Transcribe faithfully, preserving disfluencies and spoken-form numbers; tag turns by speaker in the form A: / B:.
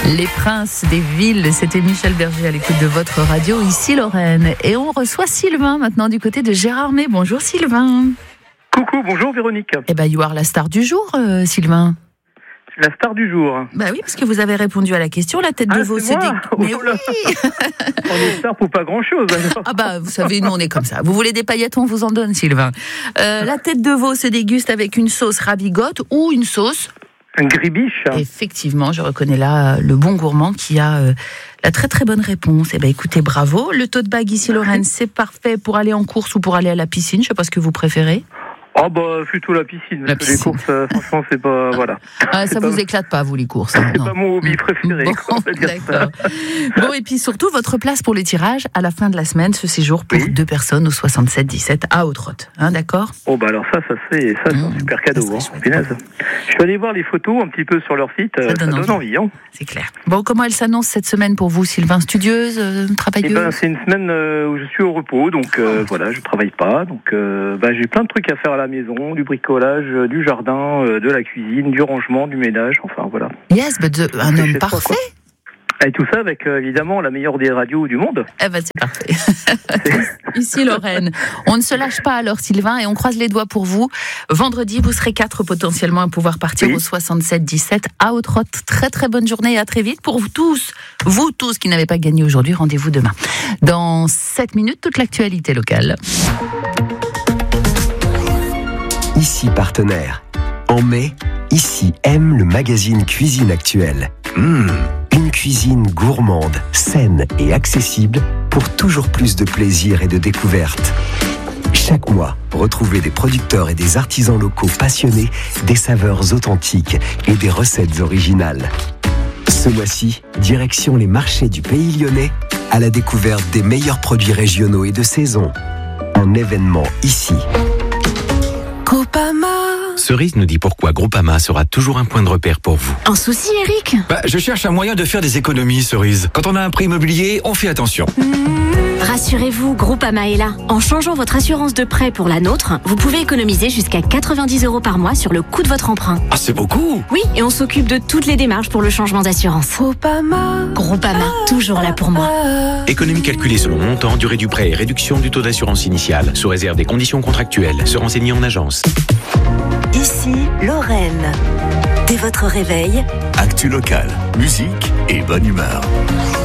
A: Les princes des villes, c'était Michel Berger à l'écoute de votre radio, ici Lorraine. Et on reçoit Sylvain maintenant du côté de Gérardmer. Bonjour Sylvain.
B: Coucou, bonjour Véronique.
A: Eh ben, you are la star du jour, euh, Sylvain.
B: La star du jour.
A: Bah oui, parce que vous avez répondu à la question, la tête de
B: ah,
A: veau
B: c'est
A: se
B: moi
A: dé... Mais
B: oh là.
A: oui.
B: On est star pour pas grand chose.
A: Ah bah, vous savez, nous on est comme ça. Vous voulez des paillettes, on vous en donne, Sylvain. Euh, la tête de veau se déguste avec une sauce ravigote ou une sauce...
B: Un gribiche.
A: Effectivement, je reconnais là le bon gourmand qui a euh, la très très bonne réponse. Eh ben, écoutez, bravo. Le tote bag ici, Lorraine, c'est parfait pour aller en course ou pour aller à la piscine. Je sais pas ce que vous préférez.
B: Oh bah plutôt la piscine.
A: La
B: parce
A: piscine.
B: que les courses, euh, franchement, c'est pas voilà.
A: Ah, ça
B: c'est
A: vous
B: pas...
A: éclate pas, vous les courses hein,
B: C'est
A: non.
B: pas mon hobby préféré.
A: Bon,
B: on va dire
A: d'accord. Bon, et puis surtout votre place pour les tirages à la fin de la semaine, ce séjour pour
B: oui.
A: deux personnes au soixante-sept dix-sept à Haute-Rotte, hein, d'accord.
B: Oh bah alors ça, ça c'est ça, c'est
A: Mmh,
B: un super cadeau.
A: ça
B: Hein,
A: serait
B: punaise. Je suis allé voir les photos un petit peu sur leur site.
A: Ça
B: Ça
A: donne
B: donne,
A: envie.
B: envie. Hein.
A: C'est clair. Bon, comment elle s'annonce cette semaine pour vous, Sylvain? Studieuse, euh,
B: Eh
A: travailleuse?
B: ben, c'est une semaine euh, où je suis au repos, donc euh, voilà, je travaille pas, donc euh, bah, j'ai plein de trucs à faire à la maison, du bricolage, euh, du jardin, euh, de la cuisine, du rangement, du ménage, enfin voilà.
A: Yes, but the- un
B: C'est
A: homme
B: chez soi,
A: parfait.
B: quoi. Et tout ça avec euh, évidemment la meilleure des radios du monde.
A: Eh ben, c'est parfait. Ici, Lorraine. On ne se lâche pas alors, Sylvain, et on croise les doigts pour vous. Vendredi, vous serez quatre potentiellement à pouvoir partir
B: Oui.
A: au soixante-sept dix-sept à Haute-Rotte. Très, très bonne journée et à très vite pour vous tous. Vous tous qui n'avez pas gagné aujourd'hui, rendez-vous demain. Dans sept minutes, toute l'actualité locale.
C: Ici partenaire. En mai, Ici aime le magazine Cuisine Actuelle. Mmh, une cuisine gourmande, saine et accessible pour toujours plus de plaisir et de découverte. Chaque mois, retrouvez des producteurs et des artisans locaux passionnés, des saveurs authentiques et des recettes originales. Ce mois-ci, direction les marchés du Pays Lyonnais à la découverte des meilleurs produits régionaux et de saison. Un événement ici.
D: Groupama.
E: Cerise nous dit pourquoi Groupama sera toujours un point de repère pour vous.
D: Un souci, Eric?
F: Bah, je cherche un moyen de faire des économies, Cerise. Quand on a un prêt immobilier, on fait attention.
D: Mmh. Rassurez-vous, Groupama est là. En changeant votre assurance de prêt pour la nôtre, vous pouvez économiser jusqu'à quatre-vingt-dix euros par mois sur le coût de votre emprunt.
F: Ah, c'est beaucoup!
D: Oui, et on s'occupe de toutes les démarches pour le changement d'assurance. Groupama. Groupama, toujours là pour moi.
E: Économie calculée selon montant, durée du prêt et réduction du taux d'assurance initiale, sous réserve des conditions contractuelles. Se renseigner en agence.
G: Ici, Lorraine. Dès votre réveil,
H: actu local, musique et bonne humeur.